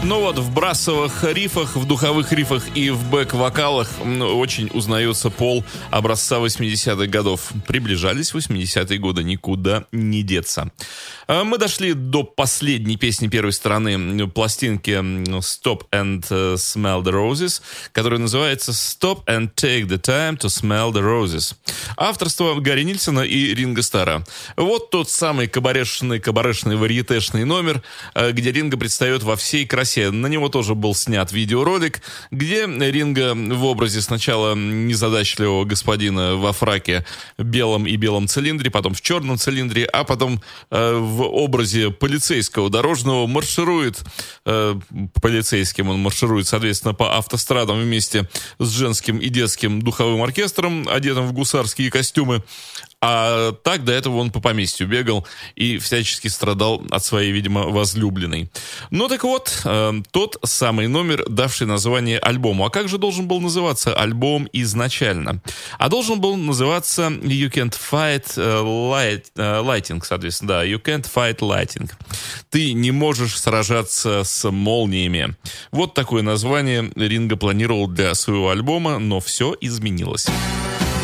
Ну вот, в брассовых рифах, в духовых рифах и в бэк-вокалах очень узнается Пол образца 80-х годов. Приближались 80-е годы, никуда не деться. Мы дошли до последней песни первой стороны пластинки Stop and Smell the Roses, которая называется Stop and Take the Time to Smell the Roses. Авторство Гарри Нильсона и Ринго Старра. Вот тот самый кабарешный варьетешный номер, где Ринго предстает во всей красе. На него тоже был снят видеоролик, где Ринго в образе сначала незадачливого господина во фраке белом и белом цилиндре, потом в черном цилиндре, а потом в образе полицейского дорожного марширует. Полицейским он марширует, соответственно, по автострадам вместе с женским и детским духовым оркестром, одетым в гусарские костюмы. А так до этого он по поместью бегал и всячески страдал от своей, видимо, возлюбленной. Ну так вот, тот самый номер, давший название альбому. А как же должен был называться альбом изначально? А должен был называться You Can't Fight Lightning, соответственно, да, You Can't Fight Lightning. Ты не можешь сражаться с молниями. Вот такое название Ринго планировал для своего альбома, но все изменилось.